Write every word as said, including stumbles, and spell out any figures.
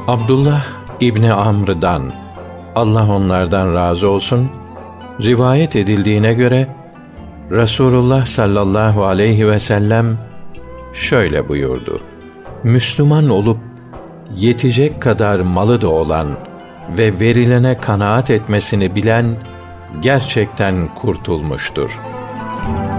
Abdullah İbni Amr'dan, Allah onlardan razı olsun, rivayet edildiğine göre Resulullah sallallahu aleyhi ve sellem şöyle buyurdu: Müslüman olup yetecek kadar malı da olan ve verilene kanaat etmesini bilen gerçekten kurtulmuştur.